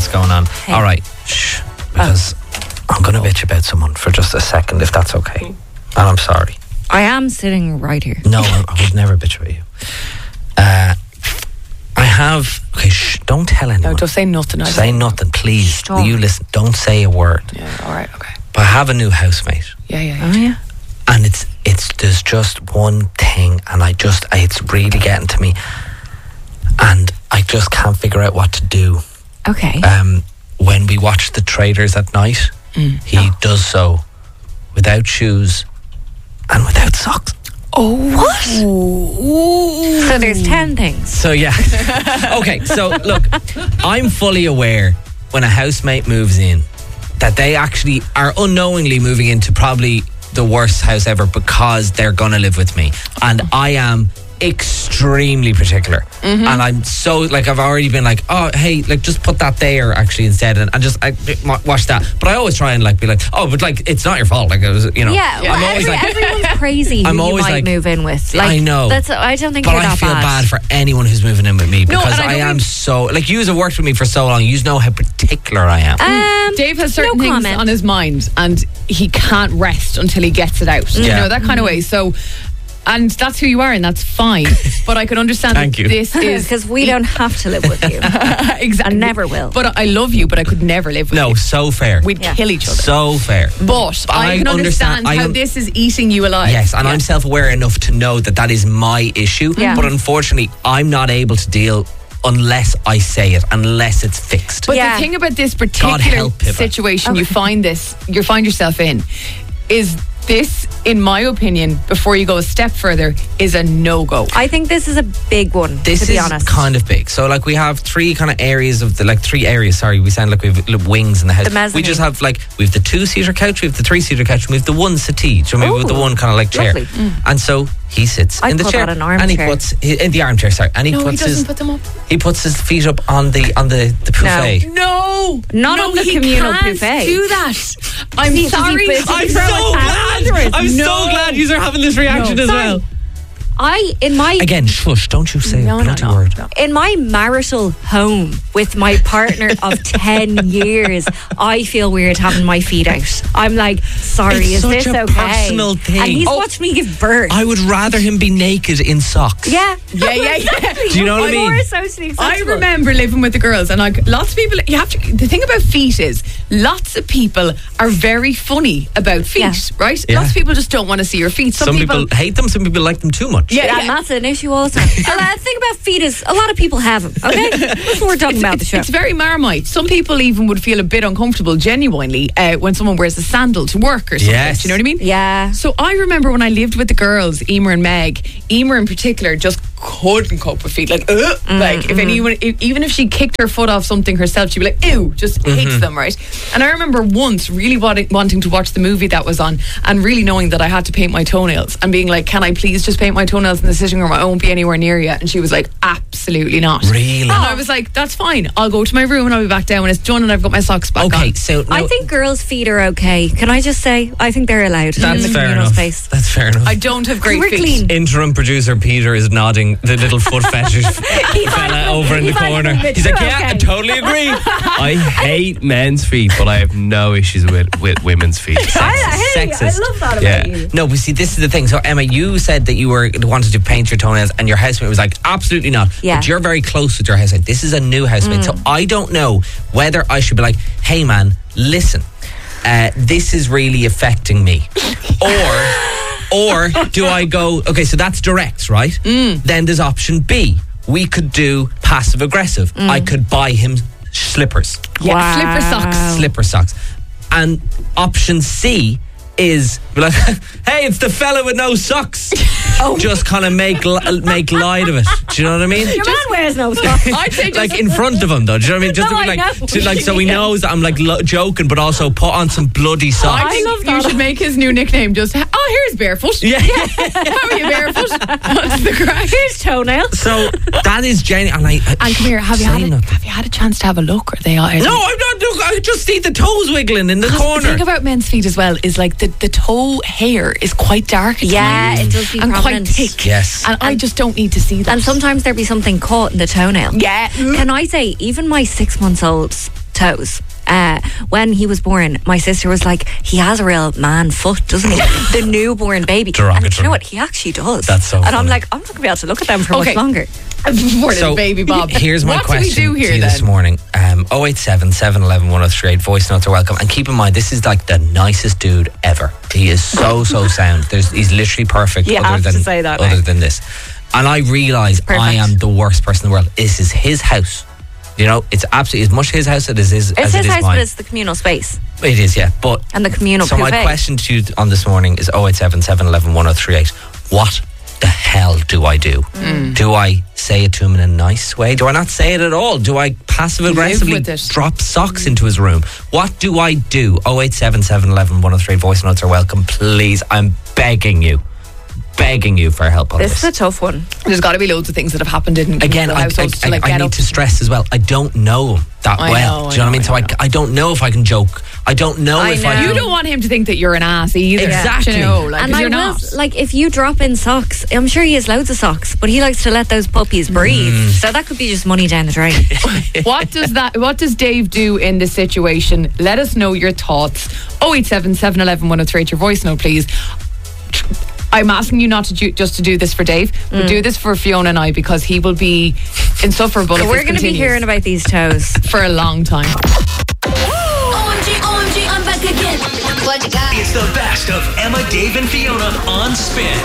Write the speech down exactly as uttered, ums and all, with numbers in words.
what's going on. Hey. All right, shh, because oh. I'm going to bitch about someone for just a second, if that's okay. And I'm sorry. I am sitting right here. No, I, I would never bitch about you. Uh, I have... Okay, shh, don't tell anyone. No, don't say nothing. Say either. nothing, please. Stop. You listen, don't say a word. Yeah, all right, okay. But I have a new housemate. Yeah, yeah, yeah. Oh, yeah. And it's it's there's just one thing, and I just I, it's really getting to me, and I just can't figure out what to do. Okay. Um, when we watch The Traders at night, Mm. he does so without shoes and without socks. Oh, what? Ooh. So there's ten things. So yeah. Okay, so look, I'm fully aware when a housemate moves in that they actually are unknowingly moving into probably the worst house ever because they're gonna live with me, and I am extremely particular, mm-hmm. and I'm so like I've already been like, oh hey, like just put that there actually instead, and, and just I, watch that. But I always try and like be like, oh, but like it's not your fault, like it was, you know. Yeah, I'm well, always every, like, everyone's crazy. I'm who always you might like, move in with. Like, I know. That's I don't think but you're I that feel bad. bad for anyone who's moving in with me because No, I, I am mean- so like you have worked with me for so long. You know how particular I am. Um, Dave has certain no things comment. on his mind and he can't rest until he gets it out. You Yeah. know, that kind of way. So, and that's who you are, and that's fine. But I can understand Thank that you. this is because we don't have to live with you. exactly. And never will. But I love you, but I could never live with No, you. so fair. We'd Yeah. kill each other. So fair. But But I I can understand- understand, I how un- this is eating you alive. Yes, and Yeah. I'm self-aware enough to know that that is my issue. Yeah. But unfortunately, I'm not able to deal unless I say it, unless it's fixed. But Yeah. the thing about this God particular help Pippa. situation you find this, you find yourself in, is this, in my opinion, before you go a step further, is a no-go. I think this is a big one. This to be is honest, kind of big. So, like, we have three kind of areas of the, like, three areas. Sorry, we sound like we have little wings in the house. The mezzanine. We just have, like, we have the two-seater couch, we have the three-seater couch, and we have the one settee. Do you remember with the Ooh, one kind of like chair? lovely. Mm. And so he sits I'd in the call chair, that an and he armchair. puts in the armchair. Sorry, and he No, he puts doesn't his put them up. he puts his feet up on the on the the buffet. No, Not no, on the he communal can't buffet. do that. I'm Does he sorry. put- I'm Throw so a towel under glad. it. I'm so No. glad you are having this reaction No. as Sorry. well. I in my Again, shush! Don't you say No, a no, bloody no, word. no. in my marital home with my partner of ten years, I feel weird having my feet out. I'm like, sorry, It's is such this a okay? personal thing. And he's Oh. watched me give birth. I would rather him be naked in socks. yeah, Yeah, yeah, yeah. Do you know what I mean? More socially I acceptable. remember living with the girls, and like lots of people, you have to. The thing about feet is, lots of people are very funny about feet, Yeah. right? Yeah. Lots of people just don't want to see your feet. Some, Some people, hate them. Some people like them too much. Yeah, Yeah, yeah. and that's an issue all the time. The thing about feet is a lot of people have them. Okay, that's what we're talking about. The It's, show. it's very Marmite. Some people even would feel a bit uncomfortable, genuinely, uh, when someone wears a sandal to work or something. Yes. Do you know what I mean? Yeah. So I remember when I lived with the girls, Emer and Meg. Emer in particular just couldn't cope with feet. Like, ugh. Like if anyone, if, even if she kicked her foot off something herself, she'd be like, ew, just hates them, right? And I remember once really wanting, wanting to watch the movie that was on, and really knowing that I had to paint my toenails, and being like, can I please just paint my toenails in the sitting room? I won't be anywhere near you. And she was like, absolutely not. Really? And I was like, that's fine. I'll go to my room and I'll be back down when it's done and I've got my socks back on. Okay, so I no, think girls' feet are okay. Can I just say? I think they're allowed in that's the fair communal enough. space. That's fair enough. I don't have great We're feet. clean. Interim producer Peter is nodding. The little foot fetish fella over in the He's like, corner. "But He's like, you're yeah, I okay." totally agree. I hate men's feet, but I have no issues with, with women's feet. I, hey, I Sexist. love that about Yeah. you. No, but see, this is the thing. So, Emma, you said that you were wanted to paint your toenails, and your housemate was like, absolutely not. Yeah. But you're very close with your housemate. This is a new housemate. So, I don't know whether I should be like, hey, man, listen, uh, this is really affecting me. or, or do I go, okay, so that's direct, right? Then there's option B. We could do passive aggressive. I could buy him slippers. Yeah, Wow. slipper socks. Slipper socks. And option C is be like, hey, it's the fella with no socks. Just kind of make li- make light of it. Do you know what I mean? Your man wears no socks. I'd say just Like in front of him, though. Do you know what I mean? Just No, to be I like, know. to, like so he knows that I'm like lo- joking, but also put on some bloody socks. I think love you that. should make his new nickname just, oh, here's Barefoot. Yeah. How are you, Barefoot? That's the crack. Here's toenail. So that is genuine. And, I, I, And come here, have you, say had a, nothing. have you had a chance to have a look? Are they all, are No, they- I'm not. Look, I just see the toes wiggling in the The corner. thing about men's feet as well is like the, the toe hair is quite dark at Yeah, times it does be and prominent. quite thick. Yes. And I just don't need to see that. And sometimes there be something caught in the toenail. Yeah. Can I say, even my six months old toes. Uh, when he was born, my sister was like, he has a real man foot, doesn't he? The newborn baby. And do Derogatory. you know what? He actually does. That's so And funny. I'm like, I'm not going to be able to look at them for Okay. much longer. Poor So little baby Bob. here's my what question do we do here to you then? this morning. Um, oh eight seven, seven one one, one oh three eight. Voice notes are welcome. And keep in mind, this is like the nicest dude ever. He is so, so sound. There's, he's literally perfect You other have to than, say that other now. than this. And I realise I Perfect. am the worst person in the world. This is his house. You know, it's absolutely as much his house as it is, It's as his it is house, mine. but it's the communal space It is, yeah. But and the communal so my buffet. question to you on this morning is oh eight seven, seven one one, one oh three eight. What the hell do I do? Mm. Do I say it to him in a nice way? Do I not say it at all? Do I passive aggressively with it. drop socks into his room? What do I do? oh eight seven, seven one one, one oh three. Voice notes are welcome. Please, I'm begging you. Begging you for help on This this. is a tough one. There's got to be loads of things that have happened in Again, the I, I, households to I, like I get need up. to stress as well, I don't know him that I well. know, Do you know what I mean? I So I, know. I don't know if I can joke. I don't know I if know. I can. You don't want him to think that you're an ass either. Exactly. You know, like, And 'cause I you're will, not. like, if you drop in socks, I'm sure he has loads of socks, but he likes to let those puppies breathe. Mm. So that could be just money down the drain. What does that? What does Dave do in this situation? Let us know your thoughts. oh eight seven, seven one one, one oh three eight. Your voice note, please. I'm asking you not to do, just to do this for Dave, but do this for Fiona and I, because he will be insufferable. if We're this going to be continues hearing about these toes. for a long time. O M G, O M G, I'm back again. What you got? It's the best of Emma, Dave, and Fiona on Spin.